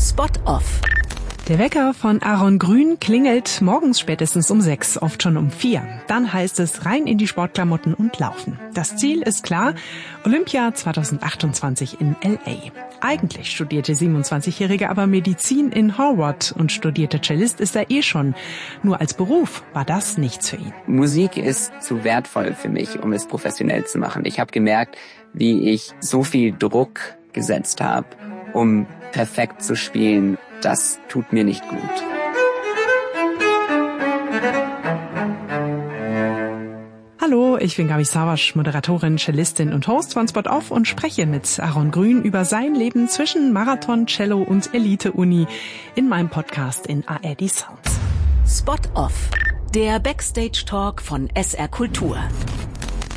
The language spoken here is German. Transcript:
Spot Off. Der Wecker von Aaron Grün klingelt morgens spätestens um 6, oft schon um 4. Dann heißt es rein in die Sportklamotten und laufen. Das Ziel ist klar, Olympia 2028 in L.A. Eigentlich studierte 27-Jährige aber Medizin in Harvard und studierter Cellist ist er schon. Nur als Beruf war das nichts für ihn. Musik ist zu wertvoll für mich, um es professionell zu machen. Ich habe gemerkt, wie ich so viel Druck gesetzt habe, um perfekt zu spielen. Das tut mir nicht gut. Hallo, ich bin Gabi Savasch, Moderatorin, Cellistin und Host von Spot Off und spreche mit Aaron Grün über sein Leben zwischen Marathon, Cello und Elite-Uni in meinem Podcast in ARD Sounds. Spot Off, der Backstage-Talk von SR Kultur.